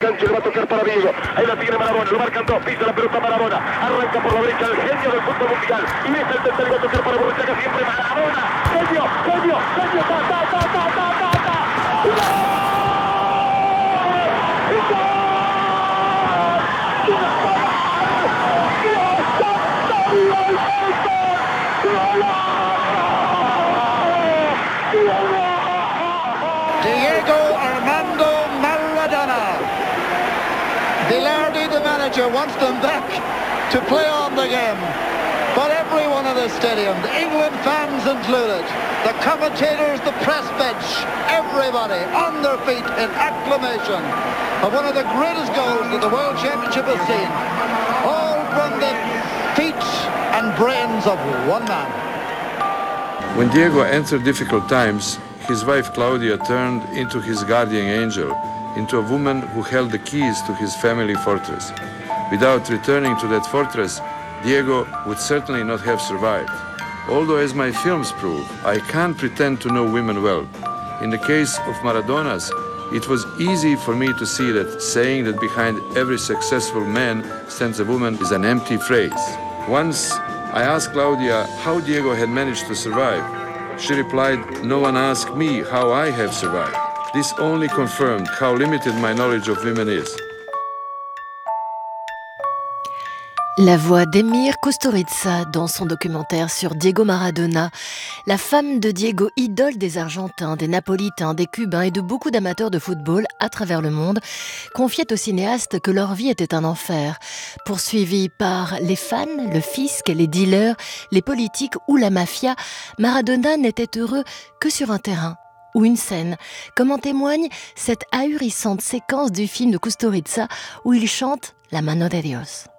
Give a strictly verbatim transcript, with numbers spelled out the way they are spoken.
Cancho le va a tocar para Diego, ahí la tiene Maradona, lo marcan dos, pisa la pelota Maradona, arranca por la derecha el genio del fútbol mundial, y es el tercero, va a tocar para Borruchaga, siempre Maradona, genio, genio, genio, ta, ta, ta, ta, ta, ta, ta, ¡gol! Diego Armando Maradona. Bilardi, the manager, wants them back to play on the game. But everyone in the stadium, the England fans included, the commentators, the press bench, everybody on their feet in acclamation of one of the greatest goals that the World Championship has seen. All from the feet and brains of one man. When Diego entered difficult times, his wife Claudia turned into his guardian angel, into a woman who held the keys to his family fortress. Without returning to that fortress, Diego would certainly not have survived. Although, as my films prove, I can't pretend to know women well. In the case of Maradona's, it was easy for me to see that saying that behind every successful man stands a woman is an empty phrase. Once I asked Claudia how Diego had managed to survive. She replied, "No one asked me how I have survived." This only confirmed how limited my knowledge of women is. La voix d'Emir Kusturica dans son documentaire sur Diego Maradona, la femme de Diego, idole des Argentins, des Napolitains, des Cubains et de beaucoup d'amateurs de football à travers le monde, confiait au cinéaste que leur vie était un enfer, poursuivis par les fans, le fisc, les dealers, les politiques ou la mafia. Maradona n'était heureux que sur un terrain ou une scène, comme en témoigne cette ahurissante séquence du film de Kusturica où il chante La mano de Dios.